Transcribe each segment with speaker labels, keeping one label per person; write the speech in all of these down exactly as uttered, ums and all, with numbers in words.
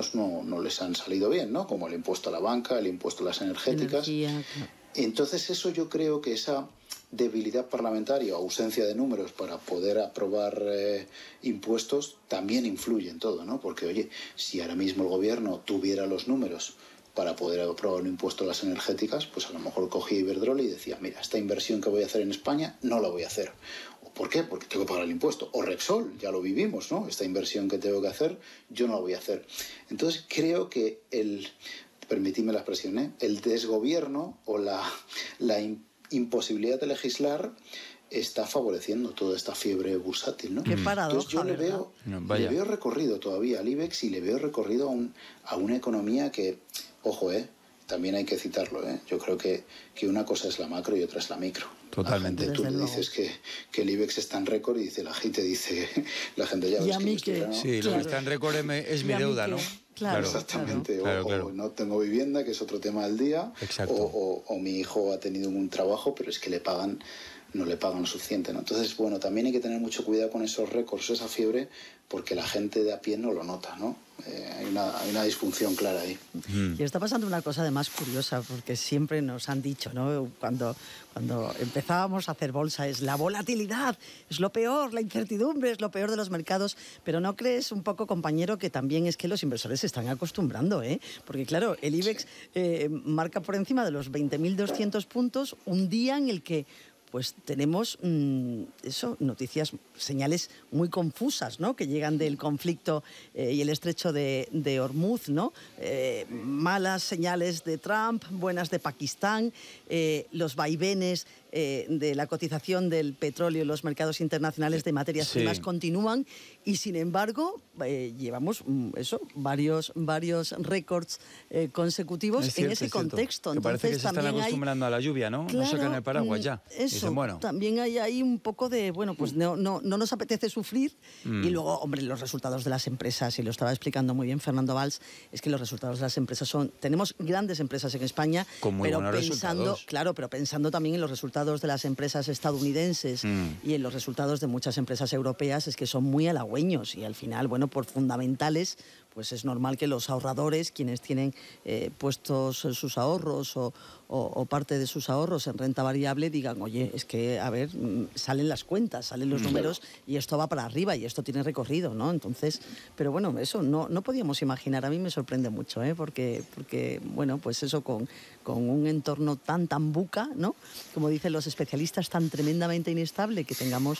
Speaker 1: algunos no, no les han salido bien, ¿no? Como el impuesto a la banca, el impuesto a las energéticas.
Speaker 2: Energía, claro.
Speaker 1: Entonces eso yo creo que esa debilidad parlamentaria o ausencia de números para poder aprobar eh, impuestos también influye en todo, ¿no? Porque, oye, si ahora mismo el gobierno tuviera los números para poder aprobar un impuesto a las energéticas, pues a lo mejor cogía Iberdrola y decía, mira, esta inversión que voy a hacer en España no la voy a hacer. ¿Por qué? Porque tengo que pagar el impuesto. O Repsol, ya lo vivimos, ¿no? Esta inversión que tengo que hacer, yo no la voy a hacer. Entonces creo que el, permitidme la expresión, ¿eh? el desgobierno o la, la imposibilidad de legislar está favoreciendo toda esta fiebre bursátil, ¿no?
Speaker 2: Qué paradoja,
Speaker 1: Entonces yo le veo,
Speaker 3: no,
Speaker 1: le veo recorrido todavía al IBEX y le veo recorrido a, un, a una economía que, ojo, eh, también hay que citarlo, ¿eh? Yo creo que, que una cosa es la macro y otra es la micro.
Speaker 3: Totalmente.
Speaker 1: La gente, tú le dices que, que el IBEX está en récord y dice la gente dice, la gente ya ves
Speaker 2: a
Speaker 1: que,
Speaker 2: mí
Speaker 1: estoy,
Speaker 2: que-
Speaker 1: ¿no?
Speaker 3: Sí,
Speaker 2: Claro.
Speaker 3: lo que está en récord es, es mi
Speaker 2: Y a mí
Speaker 3: deuda,
Speaker 2: que-
Speaker 3: ¿no?
Speaker 2: Claro,
Speaker 1: Exactamente,
Speaker 3: claro.
Speaker 1: o,
Speaker 3: Claro, claro.
Speaker 1: o no tengo vivienda, que es otro tema del día,
Speaker 3: Exacto.
Speaker 1: o, o, o mi hijo ha tenido un trabajo, pero es que le pagan, no le pagan lo suficiente, ¿no? Entonces, bueno, también hay que tener mucho cuidado con esos récords, esa fiebre, porque la gente de a pie no lo nota, ¿no? Eh, hay, una, hay una disfunción clara ahí.
Speaker 2: Y está pasando una cosa además curiosa, porque siempre nos han dicho, ¿no? Cuando, cuando empezábamos a hacer bolsa, es la volatilidad, es lo peor, la incertidumbre es lo peor de los mercados, pero ¿no crees un poco, compañero, que también es que los inversores se están acostumbrando, ¿eh? Porque claro, el IBEX eh, marca por encima de los veinte mil doscientos puntos un día en el que pues tenemos mmm, eso, noticias, señales muy confusas, ¿no? Que llegan del conflicto eh, y el estrecho de, de Hormuz, ¿no? Eh, malas señales de Trump, buenas de Pakistán, eh, los vaivenes eh, de la cotización del petróleo en los mercados internacionales de materias
Speaker 3: Sí.
Speaker 2: primas continúan y sin embargo eh, llevamos mm, eso, varios, varios récords eh, consecutivos
Speaker 3: Es cierto,
Speaker 2: en ese
Speaker 3: es cierto.
Speaker 2: contexto.
Speaker 3: Que parece
Speaker 2: Entonces
Speaker 3: que se están
Speaker 2: también hay-
Speaker 3: acostumbrando a la lluvia, ¿no? No
Speaker 2: Claro,
Speaker 3: sacan el paraguas
Speaker 2: mm,
Speaker 3: ya.
Speaker 2: Eso,
Speaker 3: Dicen, bueno,
Speaker 2: también hay ahí un poco de, bueno, pues no, no, no nos apetece sufrir.
Speaker 3: Mm.
Speaker 2: Y luego, hombre, los resultados de las empresas, y lo estaba explicando muy bien Fernando Valls, es que los resultados de las empresas son, tenemos grandes empresas en España,
Speaker 3: Con muy
Speaker 2: pero
Speaker 3: buenos
Speaker 2: pensando,
Speaker 3: resultados.
Speaker 2: claro, pero pensando también en los resultados de las empresas estadounidenses
Speaker 3: Mm.
Speaker 2: y en los resultados de muchas empresas europeas, es que son muy halagüeños y al final, bueno, por fundamentales, pues es normal que los ahorradores, quienes tienen eh, puestos sus ahorros o, o, o parte de sus ahorros en renta variable, digan, oye, es que, a ver, mm, salen las cuentas, salen los números y esto va para arriba y esto tiene recorrido, ¿no? Entonces, pero bueno, eso no, no podíamos imaginar, a mí me sorprende mucho, ¿eh? Porque, porque bueno, pues eso con, con un entorno tan, tan buca, ¿no? Como dicen los especialistas, tan tremendamente inestable, que tengamos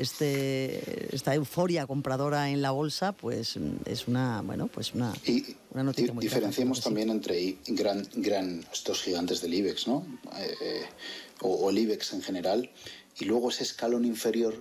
Speaker 2: este, esta euforia compradora en la bolsa, pues es una, bueno, pues una,
Speaker 1: Y,
Speaker 2: una noticia
Speaker 1: y
Speaker 2: muy
Speaker 1: diferenciemos
Speaker 2: grata, creo que
Speaker 1: también entre i- gran, gran, estos gigantes del IBEX, ¿no? Eh, eh, o, o el IBEX en general, y luego ese escalón inferior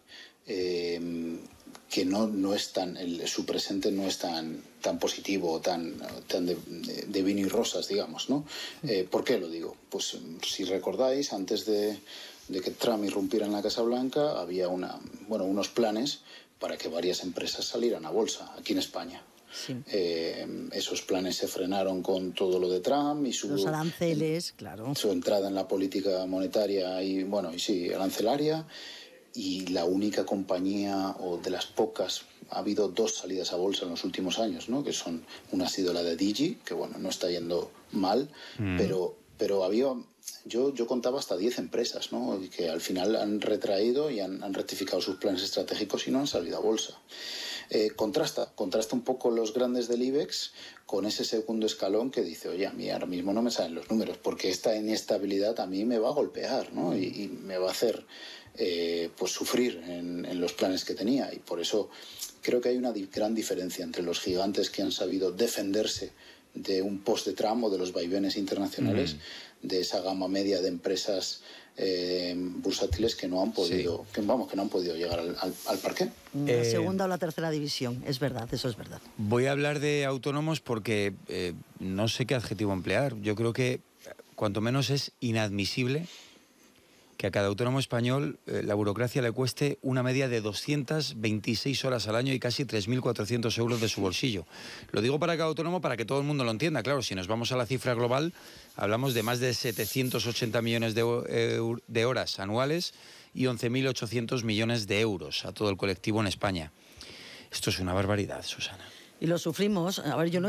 Speaker 1: eh, que no, no es tan, el, su presente no es tan, tan positivo, tan, tan de, de, de vino y rosas, digamos, ¿no? Eh, ¿Por qué lo digo? Pues si recordáis, antes de, de que Trump irrumpiera en la Casa Blanca, había una, bueno, unos planes para que varias empresas salieran a bolsa aquí en España.
Speaker 2: Sí.
Speaker 1: Eh, esos planes se frenaron con todo lo de Trump y su,
Speaker 2: Los aranceles, claro.
Speaker 1: su entrada en la política monetaria y, bueno, y sí, arancelaria. Y la única compañía, o de las pocas, ha habido dos salidas a bolsa en los últimos años, ¿no? Que son, una ha sido la de Digi, que bueno, no está yendo mal, mm. pero, pero había, yo, yo contaba hasta diez empresas, ¿no? Que al final han retraído y han, han rectificado sus planes estratégicos y no han salido a bolsa. Eh, contrasta, contrasta un poco los grandes del IBEX con ese segundo escalón que dice, oye, a mí ahora mismo no me salen los números, porque esta inestabilidad a mí me va a golpear, ¿no? Y, y me va a hacer eh, pues sufrir en, en los planes que tenía. Y por eso creo que hay una di- gran diferencia entre los gigantes que han sabido defenderse de un post de Trump o de los vaivenes internacionales, mm. de esa gama media de empresas eh, bursátiles que no han podido, sí. que, vamos, que no han podido llegar al, al, al parqué.
Speaker 2: La eh, segunda o la tercera división, es verdad, eso es verdad.
Speaker 3: Voy a hablar de autónomos porque eh, no sé qué adjetivo emplear. Yo creo que cuanto menos es inadmisible que a cada autónomo español eh, la burocracia le cueste una media de doscientas veintiséis horas al año y casi tres mil cuatrocientos euros de su bolsillo. Lo digo para cada autónomo para que todo el mundo lo entienda. Claro, si nos vamos a la cifra global, hablamos de más de setecientos ochenta millones de, eh, de horas anuales y once mil ochocientos millones de euros a todo el colectivo en España. Esto es una barbaridad, Susana.
Speaker 2: Y lo sufrimos. A ver, yo no